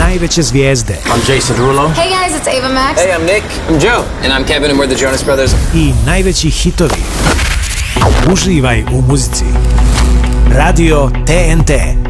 najveće zvijezde. I'm Jason Derulo. Hey guys, it's Ava Max. Hey, I'm Nick. I'm Joe. And I'm Kevin and we're the Jonas Brothers. I najveći hitovi. Uživaj u muzici. Radio TNT.